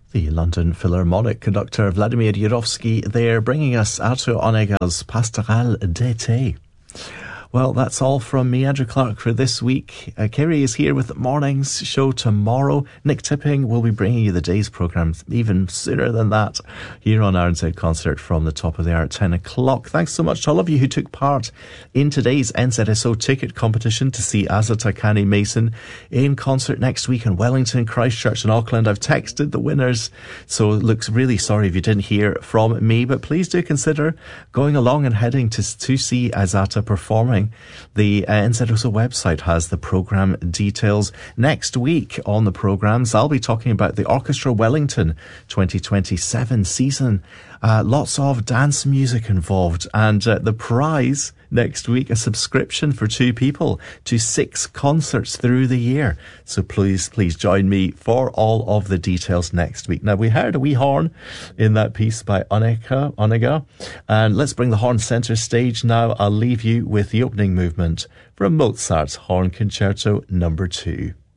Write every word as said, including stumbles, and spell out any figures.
The London Philharmonic conductor Vladimir Yurovsky there, bringing us Artur Honegger's Pastorale d'été. Well, that's all from me, Andrew Clark, for this week. Uh, Kerry is here with the morning's show tomorrow. Nick Tipping will be bringing you the day's programme even sooner than that here on R N Z Concert from the top of the hour at ten o'clock. Thanks so much to all of you who took part in today's N Z S O ticket competition to see Asa Takani Mason in concert next week in Wellington, Christchurch and Auckland. I've texted the winners, so it looks really sorry if you didn't hear from me, but please do consider going along and heading to, to see Azata performing. The uh, N Z S O website has the programme details. Next week on the programmes, I'll be talking about the Orchestra Wellington twenty twenty-seven season. Uh, lots of dance music involved, and uh, the prize next week, a subscription for two people to six concerts through the year. So please, please join me for all of the details next week. Now, we heard a wee horn in that piece by Honegger, Honegger, and let's bring the horn centre stage now. I'll leave you with the opening movement from Mozart's Horn Concerto number two.